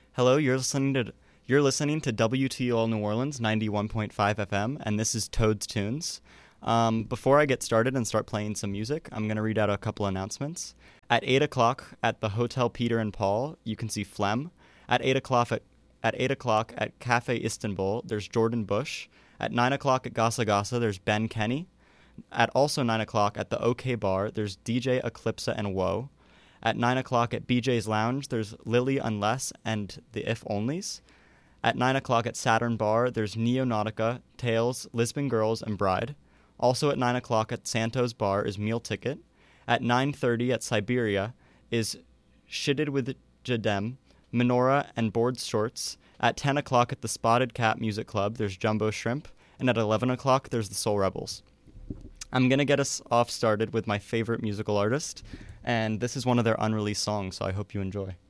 Hello, you're listening to WTOL New Orleans 91.5 FM, and this is Toad's Tunes. Before I get started and start playing some music, I'm going to read out a couple announcements. At 8 o'clock at the Hotel Peter and Paul, you can see Phlegm. At 8 o'clock at Cafe Istanbul, there's Jordan Bush. At 9 o'clock at Gasa Gasa, there's Ben Kenny. At also 9 o'clock at the OK Bar, there's DJ Eclipsa and Woe. At 9 o'clock at BJ's Lounge, there's Lily Unless and the If Onlys. At 9 o'clock at Saturn Bar, there's Neonautica, Tales, Lisbon Girls, and Bride. Also at 9 o'clock at Santos Bar is Meal Ticket. At 9:30 at Siberia is Shitted with Jadem, Menorah, and Board Shorts. At 10 o'clock at the Spotted Cat Music Club, there's Jumbo Shrimp. And at 11 o'clock, there's the Soul Rebels. I'm going to get us off started with my favorite musical artist, and this is one of their unreleased songs, so I hope you enjoy.